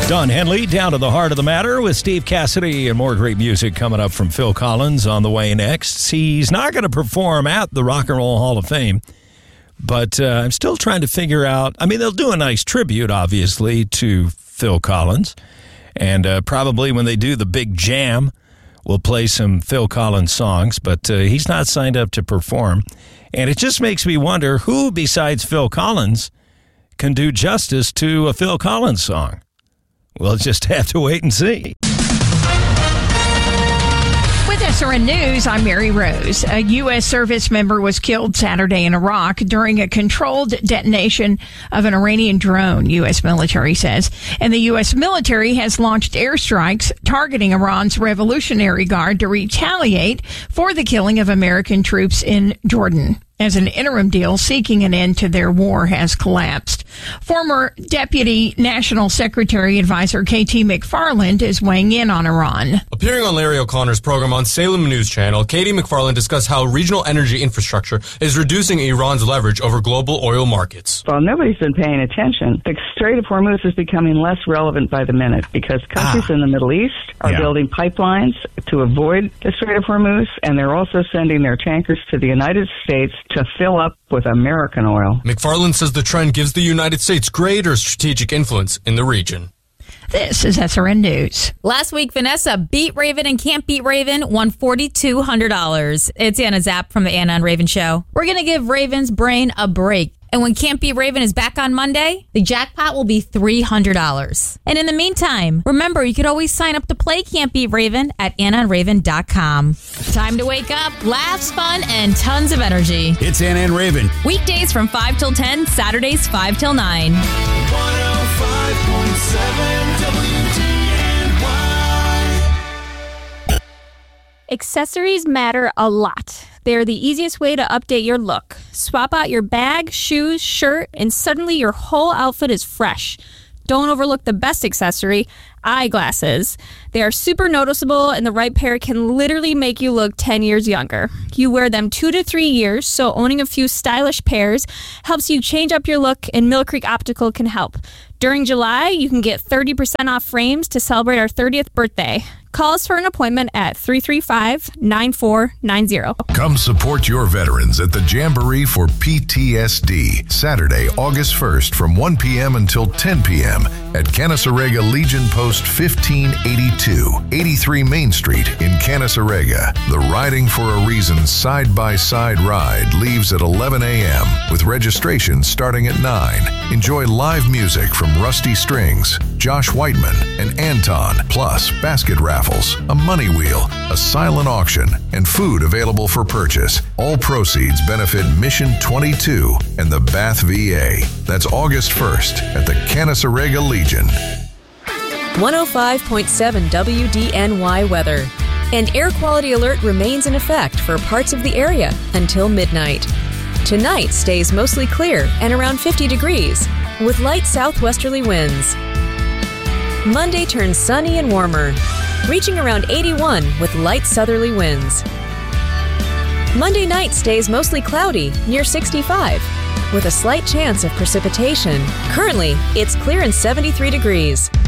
Don Henley, Down to the Heart of the Matter with Steve Cassidy, and more great music coming up from Phil Collins on the way next. He's not going to perform at the Rock and Roll Hall of Fame, but I'm still trying to figure out. I mean, they'll do a nice tribute, obviously, to Phil Collins, and probably when they do the big jam, we'll play some Phil Collins songs, but he's not signed up to perform. And it just makes me wonder who besides Phil Collins can do justice to a Phil Collins song. We'll just have to wait and see. With SRN News, I'm Mary Rose. A U.S. service member was killed Saturday in Iraq during a controlled detonation of an Iranian drone, U.S. military says. And the U.S. military has launched airstrikes targeting Iran's Revolutionary Guard to retaliate for the killing of American troops in Jordan, as an interim deal seeking an end to their war has collapsed. Former Deputy National Secretary Advisor K.T. McFarland is weighing in on Iran. Appearing on Larry O'Connor's program on Salem News Channel, K.T. McFarland discussed how regional energy infrastructure is reducing Iran's leverage over global oil markets. Well, nobody's been paying attention. The Strait of Hormuz is becoming less relevant by the minute because countries in the Middle East are building pipelines to avoid the Strait of Hormuz, and they're also sending their tankers to the United States to fill up with American oil. McFarland says the trend gives the United States greater strategic influence in the region. This is SRN News. Last week, Vanessa beat Raven and Can't Beat Raven won $4,200. It's Anna Zapp from the Anna and Raven Show. We're going to give Raven's brain a break. And when Can't Beat Raven is back on Monday, the jackpot will be $300. And in the meantime, remember, you could always sign up to play Can't Beat Raven at AnnaandRaven.com. Time to wake up, laughs, fun, and tons of energy. It's Anna and Raven. Weekdays from 5 till 10, Saturdays 5 till 9. 105.7 WDNY. Accessories matter a lot. They're the easiest way to update your look. Swap out your bag, shoes, shirt, and suddenly your whole outfit is fresh. Don't overlook the best accessory, eyeglasses. They are super noticeable, and the right pair can literally make you look 10 years younger. You wear them 2 to 3 years, so owning a few stylish pairs helps you change up your look, and Mill Creek Optical can help. During July, you can get 30% off frames to celebrate our 30th birthday. Call us for an appointment at 335-9490. Come support your veterans at the Jamboree for PTSD, Saturday, August 1st from 1 p.m. until 10 p.m. at Canasarega Legion Post 1582, 83 Main Street in Canasarega. The Riding for a Reason side-by-side ride leaves at 11 a.m. with registration starting at 9. Enjoy live music from Rusty Strings, Josh Whiteman, and Anton, plus basket raffles, a money wheel, a silent auction, and food available for purchase. All proceeds benefit Mission 22 and the Bath VA. That's August 1st at the Canasarega Legion. 105.7 WDNY weather. An air quality alert remains in effect for parts of the area until midnight. Tonight stays mostly clear and around 50 degrees, with light southwesterly winds. Monday turns sunny and warmer, reaching around 81 with light southerly winds. Monday night stays mostly cloudy, near 65, with a slight chance of precipitation. Currently, it's clear and 73 degrees.